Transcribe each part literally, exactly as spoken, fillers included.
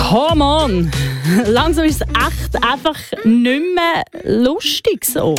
Come on! Langsam ist es echt einfach nicht mehr lustig so.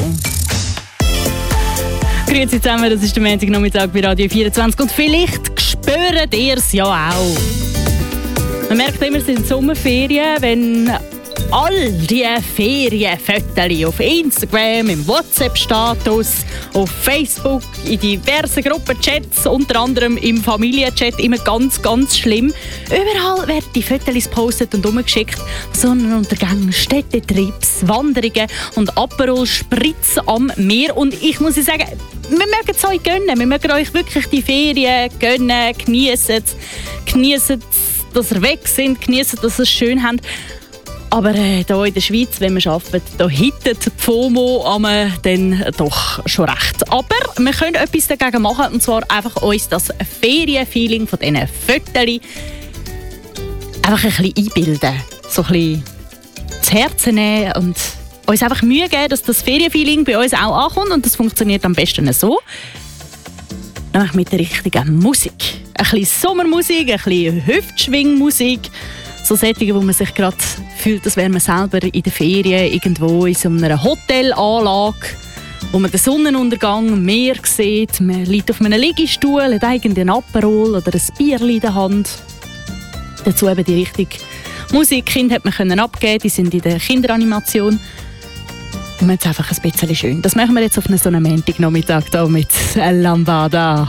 Grüezi zusammen, das ist der Montagnachmittag bei Radio vierundzwanzig und vielleicht spürt ihr es ja auch. Man merkt immer, es sind Sommerferien, wenn all die Ferienfotos auf Instagram, im WhatsApp-Status, auf Facebook, in diversen Gruppenchats, unter anderem im Familienchat, immer ganz, ganz schlimm. Überall werden die Fotos gepostet und umgeschickt. Sonnenuntergänge, Städtetrips, Wanderungen und Aperol Spritz am Meer. Und ich muss sagen, wir mögen es euch gönnen. Wir mögen euch wirklich die Ferien gönnen, geniessen es, geniessen, dass ihr weg sind, geniessen, dass ihr es schön habt. Aber äh, hier in der Schweiz, wenn wir arbeiten, da hittet die FOMO am dann doch schon recht. Aber wir können etwas dagegen machen, und zwar einfach uns das Ferienfeeling von diesen Fotos einfach ein bisschen einbilden. So ein bisschen zu Herzen nehmen und uns einfach Mühe geben, dass das Ferienfeeling bei uns auch ankommt. Und das funktioniert am besten so, nämlich mit der richtigen Musik. Ein bisschen Sommermusik, ein bisschen Hüftschwingmusik. So Sättige, wo man sich gerade fühlt, als wäre man selber in der Ferien irgendwo in so einer Hotelanlage, wo man den Sonnenuntergang, Meer sieht. Man liegt auf einem Liegestuhl, hat einen Aperol oder ein Bierchen in der Hand. Dazu eben die richtige Musik. Die Kinder hat man abgeben, die sind in der Kinderanimation. Und man hat es einfach ein bisschen schön. Das machen wir jetzt auf einen so einen Montagnachmittag hier mit Lambada.